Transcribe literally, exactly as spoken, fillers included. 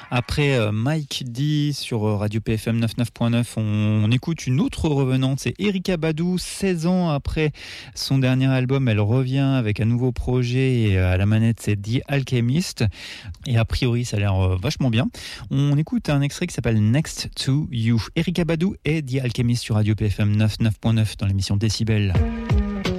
Après euh, Mike D sur Radio P F M quatre-vingt-neuf point neuf, on, on écoute une autre revenante, c'est Erykah Badu. seize ans après son dernier album, elle revient avec un nouveau projet et à la manette c'est The Alchemist. Et a priori ça a l'air euh, vachement bien. On écoute un extrait qui s'appelle Next to You. Erykah Badu et The Alchemist sur Radio P F M quatre-vingt-neuf point neuf dans l'émission Décibel.